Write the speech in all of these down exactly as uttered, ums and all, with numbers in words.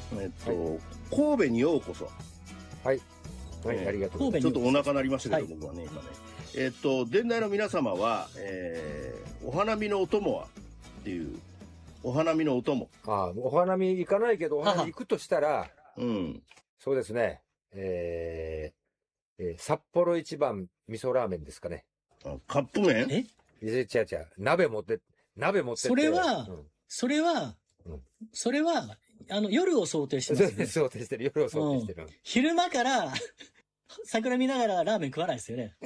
えっと、はい、神戸にようこそ。 はい。はい、ありがとうございます。 ちょっとお腹鳴りましたけど、はい、僕はね、今ね。えっと、伝来の皆様は、えー、お花見のお供はっていう、お花見のお供。 ああ、お花見行かないけど、お花見行くとしたら、 うん。 そうですね。えー、えー、札幌一番味噌ラーメンですかね。 あ、カップ麺？ え違う違う違う。鍋持って、鍋持ってって。 それは、うん、それは、うん、それは、あの、夜を想定してますね。 想定してる。夜を想定してる。うん、 昼間から、桜見ながらラーメン食わないですよね。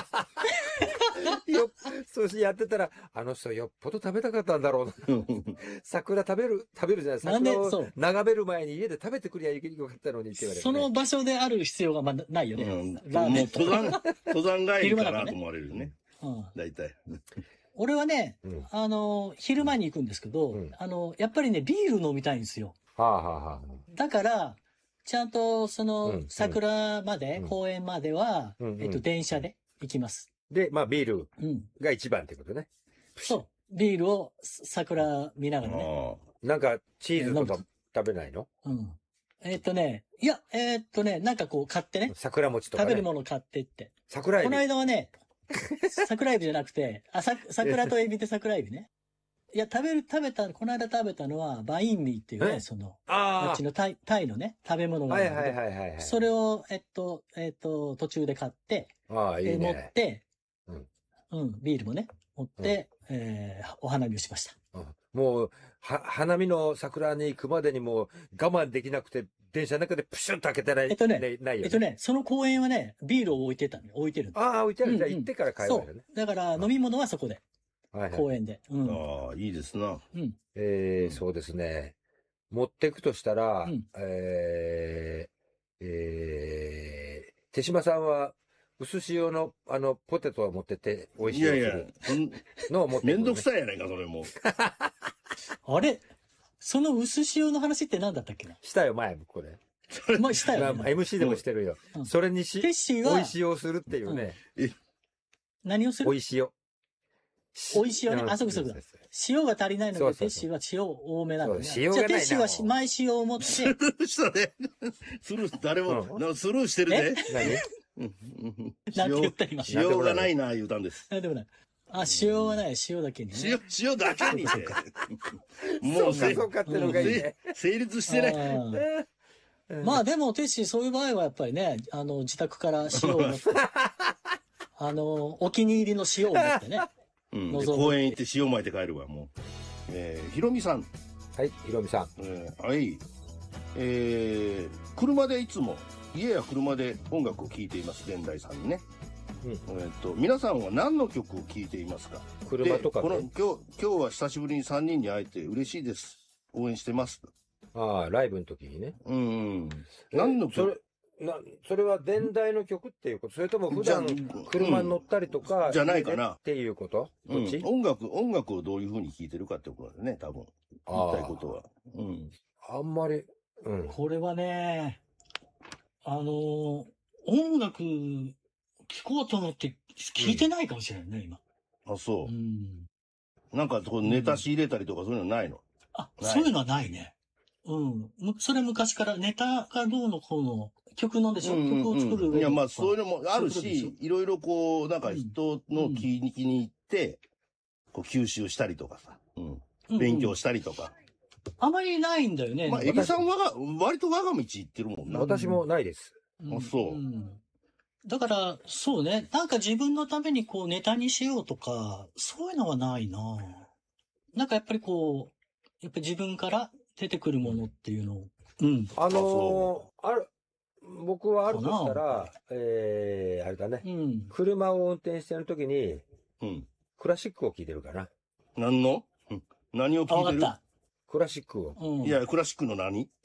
よ、そうしやってたら、あの人よっぽど食べたかったんだろうな。桜食べる、食べるじゃないですか。桜を眺める前に家で食べてくりゃよかったのにって言われる、ね。 その場所である必要がまだないよね。うん、 ラーメンと。登山、登山帰りかなと思われるよね。うん。大体。 俺はね、うん、あの、昼間に行くんですけど、うん、あの、やっぱりね、ビール飲みたいんですよ。 はあはあはあ、 だから、ちゃんと、その、うん、桜まで、うん、公園までは、うん、えっと、電車で行きます。 で、まあ、ビールが一番ってことね。 うん、そう。ビールを桜見ながらね。 なんか、チーズとか食べないの？ うん。えー、っとね、いや、えー、っとね、なんかこう買ってね。 桜餅とか、ね。 食べるもの買ってって。 桜エビ。 この間はね、桜エビじゃなくて、あ、さ、桜とエビって桜エビね。いや、食べる、食べた、この間食べたのは、バインミーっていうね、その、あっちのタイ、タイのね、食べ物があるので、 はいはいはいはい、はい。 それを、えっと、えっと、途中で買って、 ああ、いいね。 持って、うん、うん、ビールもね、持って、うん、えー、お花見をしました。 うん、もう、は、花見の桜に行くまでにもう我慢できなくて、電車の中でプシュッと開けてない。 えっとね、 ないよね。 えっとね、その公園はね、ビールを置いてたの、置いてるの。 ああ、置いてある。じゃあ行ってから買えばいいよね。 そう。だから飲み物はそこで。 はいはい、 公園で。うん、 ああ、いいですな。 うん。 えー、そうですね。持っていくとしたら、うん、えー、えー、手島さんは、薄塩の、あの、ポテトを持ってって美味しい。 いやいや、 のを持って、 ね。めんどくさいやないか、それも。 あれその薄塩の話って何だったっけな？ したよ、前、これ。 まあ、したよ、 ね。エムシー でもしてるよ。うん、それにし、 テッシーは、 美味しいをするっていうね。 うん、何をする？ 美味しいよ。 美味しいよね。あ、そうそうそう。塩が足りないので、テッシーは塩多めなのね。 塩がないな。 じゃあ、テッシーは前塩を持って。 スルーしたね。スルー、誰も、うん、スルーしてるね。 何なんて言った今。 塩がないな、言うたんです。 なんでもない。あ、塩はない、塩だけにね。 塩、塩だけにね。 もう、成立してない。 まあでも、テッシー、そういう場合はやっぱりね、あの、自宅から塩を持って、あの、お気に入りの塩を持ってね。 うん、公園行って塩巻いて帰るわ、もう。えー、ひろみさん。 はい、ひろみさん。 えー、はい。えー、車でいつも、家や車で音楽を聴いています、伝来さんにね。うん、えー、っと、皆さんは何の曲を聴いていますか？ 車とかね。 この、今日、今日は久しぶりにさんにんに会えて嬉しいです。応援してます。 ああ、ライブの時にね。 うんうん。何の曲？ な、それは伝来の曲っていうこと？それとも普段車に乗ったりとか、 うん、じゃないかなっていうこと？どっち？ うん、音楽、音楽をどういう風に聴いてるかってことだね、多分。言いたいことは。うん。 あんまり、うん。 これはね、あのー、音楽聴こうと思って聴いてないかもしれないね、うん、今。 あ、そう。 うん。 なんかこうネタ仕入れたりとかそういうのないの？ あ、そういうのはないね。うん。それ昔からネタがどうのこうの曲のでしょ、うんうんうん、曲を作る上で。 いや、まあそういうのもあるし、いろいろこう、なんか人の気に気に入って、こう吸収したりとかさ、うん、勉強したりとか。 あまりないんだよね。 まあ、エビさんは割と我が道行ってるもんな。 私もないです。 うん、あ、そう、うん。 だから、そうね。なんか自分のためにこうネタにしようとか、そういうのはないな。なんかやっぱりこう、やっぱり自分から出てくるものっていうのを。うん。 あのー、ある、僕はあるとしたら、えー、あれだね。うん、車を運転してるときに、うん、クラシックを聴いてるかな。 何の、うん、何を聴いてる？ わかった。 クラシックを。 うん、いや、クラシックの何？